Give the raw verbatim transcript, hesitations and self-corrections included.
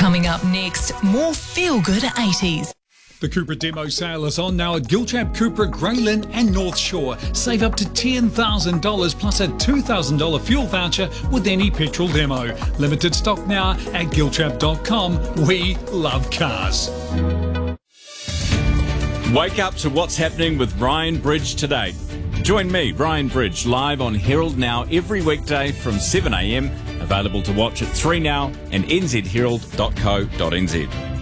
Coming up next, more feel-good eighties. The Cupra demo sale is on now at Giltrap, Cupra, Greylin and North Shore. Save up to ten thousand dollars plus a two thousand dollars fuel voucher with any petrol demo. Limited stock now at giltrap dot com. We love cars. Wake up to what's happening with Ryan Bridge today. Join me, Ryan Bridge, live on Herald Now every weekday from seven a m. Available to watch at three now and n z herald dot co dot n z.